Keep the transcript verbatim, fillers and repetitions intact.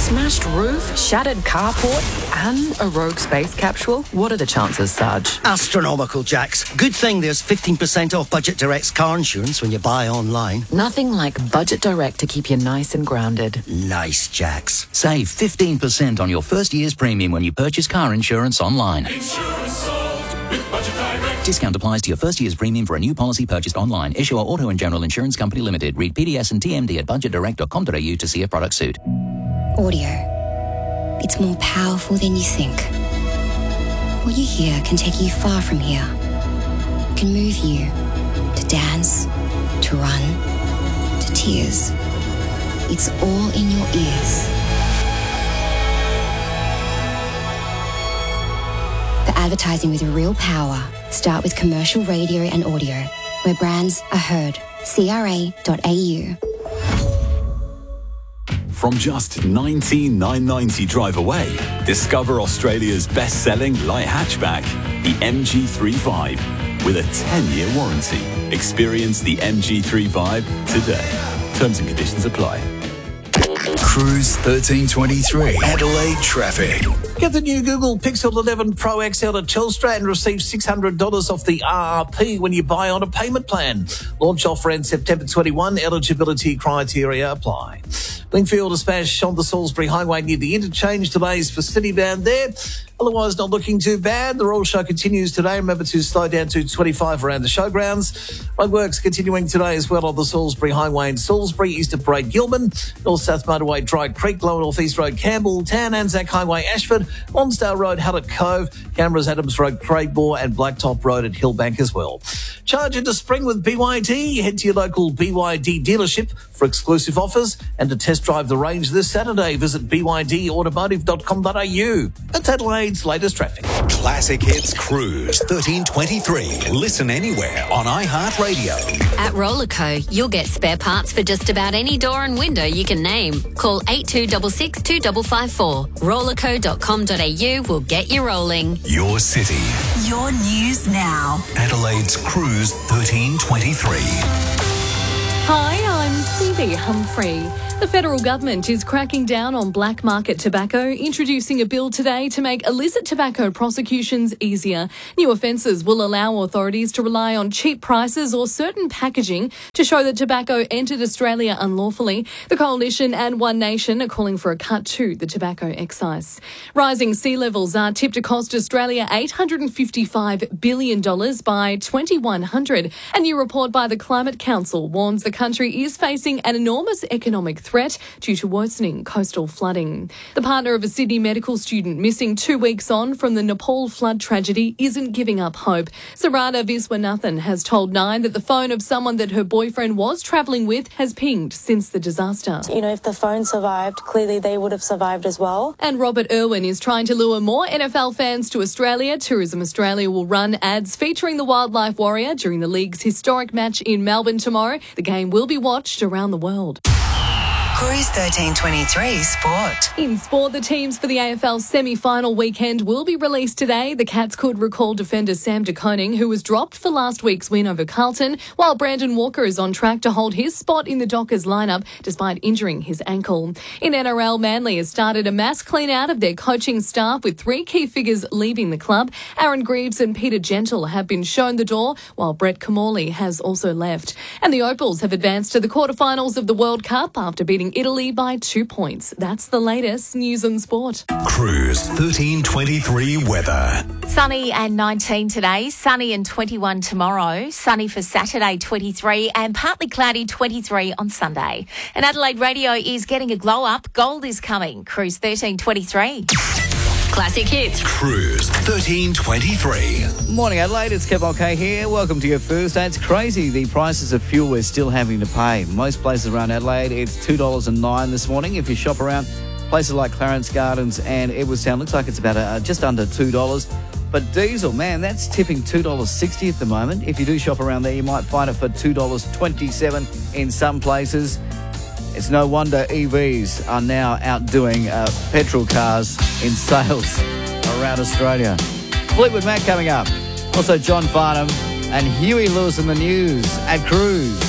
smashed roof, shattered carport, and a rogue space capsule? What are the chances, Sarge? Astronomical, Jax. Good thing there's fifteen percent off Budget Direct's car insurance when you buy online. Nothing like Budget Direct to keep you nice and grounded. Nice, Jax. Save fifteen percent on your first year's premium when you purchase car insurance online. Insurance solved with Budget Direct. Discount applies to your first year's premium for a new policy purchased online. Issuer Auto and General Insurance Company Limited. Read P D S and T M D at budget direct dot com dot a u to see a product suit. Audio. It's more powerful than you think. What you hear can take you far from here. It can move you to dance, to run, to tears. It's all in your ears. The advertising with real power. Start with commercial radio and audio, where brands are heard. C R A dot A U. From just nineteen thousand nine hundred ninety drive away, discover Australia's best-selling light hatchback, the M G three five, with a ten-year warranty. Experience the M G three five today. Terms and conditions apply. Cruise thirteen twenty-three, Adelaide traffic. Get the new Google Pixel eleven Pro X L at Telstra and receive six hundred dollars off the R R P when you buy on a payment plan. Launch offer ends September twenty-first. Eligibility criteria apply. Lingfield a smash on the Salisbury Highway near the interchange. Delays for Citybound there. Otherwise, not looking too bad. The Royal Show continues today. Remember to slow down to twenty-five around the showgrounds. Roadworks continuing today as well on the Salisbury Highway in Salisbury, east of Braid Gilman, North-South Motorway Dry Creek, Lower North East Road Campbelltown, Anzac Highway Ashford, Lonsdale Road Hallett Cove, Cameras Adams Road Craigmore, and Blacktop Road at Hillbank as well. Charge into spring with B Y D. Head to your local B Y D dealership for exclusive offers and to test drive the range this Saturday. Visit b y d automotive dot com dot a u. That's Adelaide's latest traffic. Classic Hits Cruise thirteen twenty-three. Listen anywhere on iHeartRadio. At Rollerco, you'll get spare parts for just about any door and window you can name. Call eight two six six, two five five four. rollerco dot com dot a u will get you rolling. Your city. Your news now. Adelaide's Cruise thirteen twenty-three. Hi, I'm Phoebe Humphrey. The federal government is cracking down on black market tobacco, introducing a bill today to make illicit tobacco prosecutions easier. New offences will allow authorities to rely on cheap prices or certain packaging to show that tobacco entered Australia unlawfully. The Coalition and One Nation are calling for a cut to the tobacco excise. Rising sea levels are tipped to cost Australia eight hundred fifty-five billion dollars by twenty-one hundred. A new report by the Climate Council warns the country is facing an enormous economic threat due to worsening coastal flooding. The partner of a Sydney medical student missing two weeks on from the Nepal flood tragedy isn't giving up hope. Sarada Viswanathan has told Nine that the phone of someone that her boyfriend was travelling with has pinged since the disaster. You know, if the phone survived, clearly they would have survived as well. And Robert Irwin is trying to lure more N F L fans to Australia. Tourism Australia will run ads featuring the Wildlife Warrior during the league's historic match in Melbourne tomorrow. The game will be watched around the world. Cruise thirteen twenty-three Sport. In sport, the teams for the A F L semi-final weekend will be released today. The Cats could recall defender Sam De Koning, who was dropped for last week's win over Carlton, while Brandon Walker is on track to hold his spot in the Dockers lineup despite injuring his ankle. In N R L, Manly has started a mass clean-out of their coaching staff with three key figures leaving the club. Aaron Greaves and Peter Gentle have been shown the door, while Brett Camorley has also left. And the Opals have advanced to the quarterfinals of the World Cup after beating Italy by two points. That's the latest news and sport. Cruise thirteen twenty-three weather. Sunny and nineteen today, sunny and twenty-one tomorrow, sunny for Saturday twenty-three and partly cloudy twenty-three on Sunday. And Adelaide Radio is getting a glow up. Gold is coming. Cruise thirteen twenty-three. Classic Hits. Cruise thirteen twenty-three. Morning, Adelaide. It's Kev OK here. Welcome to your Thursday. It's crazy the prices of fuel we're still having to pay. Most places around Adelaide, it's two dollars and nine this morning. If you shop around places like Clarence Gardens and Edwardstown, looks like it's about uh, just under two dollars. But diesel, man, that's tipping two dollars sixty at the moment. If you do shop around there, you might find it for two dollars twenty-seven in some places. It's no wonder E Vs are now outdoing uh, petrol cars in sales around Australia. Fleetwood Mac coming up. Also John Farnham and Huey Lewis in the news at Cruise.